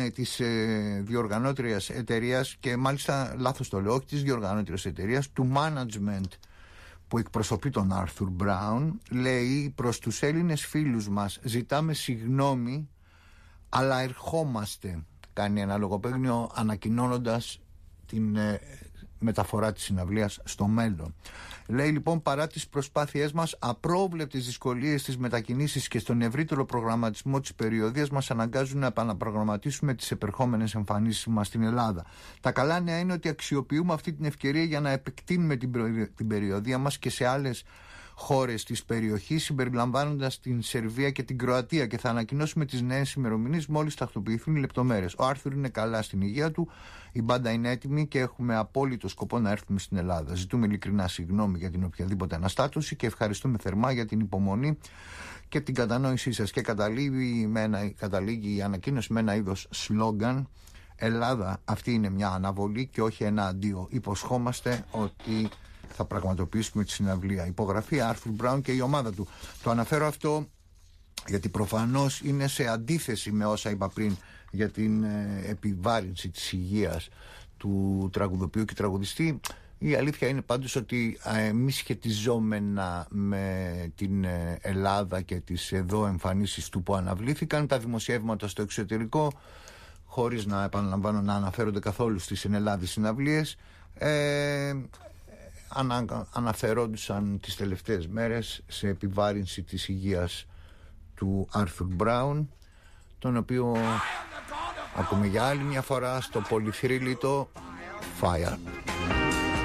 της διοργανώτριας εταιρείας, και μάλιστα λάθος το λέω, όχι της διοργανώτριας εταιρείας, του management που εκπροσωπεί τον Άρθουρ Μπράουν. Λέει: προς τους Έλληνες φίλους μας ζητάμε συγγνώμη, αλλά ερχόμαστε. Κάνει ένα λογοπαίγνιο ανακοινώνοντας την μεταφορά της συναυλίας στο μέλλον. Λέει λοιπόν: παρά τις προσπάθειές μας, απρόβλεπτες δυσκολίες στις μετακινήσεις και στον ευρύτερο προγραμματισμό της περιοδίας μας αναγκάζουν να επαναπρογραμματίσουμε τις επερχόμενες εμφανίσεις μας στην Ελλάδα. Τα καλά νέα είναι ότι αξιοποιούμε αυτή την ευκαιρία για να επεκτείνουμε την περιοδία μας και σε άλλες χώρες της περιοχής, συμπεριλαμβάνοντας την Σερβία και την Κροατία, και θα ανακοινώσουμε τις νέες ημερομηνίες μόλις τακτοποιηθούν οι λεπτομέρειες. Ο Άρθουρ είναι καλά στην υγεία του, η μπάντα είναι έτοιμη και έχουμε απόλυτο σκοπό να έρθουμε στην Ελλάδα. Ζητούμε ειλικρινά συγγνώμη για την οποιαδήποτε αναστάτωση και ευχαριστούμε θερμά για την υπομονή και την κατανόησή σας. Και καταλήγει η ανακοίνωση με ένα είδος σλόγγαν: Ελλάδα, αυτή είναι μια αναβολή και όχι ένα αντίο. Υποσχόμαστε ότι θα πραγματοποιήσουμε τη συναυλία. Υπογραφή Άρθουρ Μπράουν και η ομάδα του. Το αναφέρω αυτό γιατί προφανώς είναι σε αντίθεση με όσα είπα πριν για την επιβάρυνση της υγείας του τραγουδοποιού και τραγουδιστή. Η αλήθεια είναι πάντως ότι μη σχετιζόμενα με την Ελλάδα και τις εδώ εμφανίσεις του που αναβλήθηκαν, τα δημοσιεύματα στο εξωτερικό, χωρίς να επαναλαμβάνω να αναφέρονται καθόλου στις ενελλάδες συναυλίες, αναφερόντουσαν τις τελευταίες μέρες σε επιβάρυνση της υγείας του Άρθουρ Μπράουν, τον οποίο ακούμε για άλλη μια φορά στο πολυθρύλιτο Fire.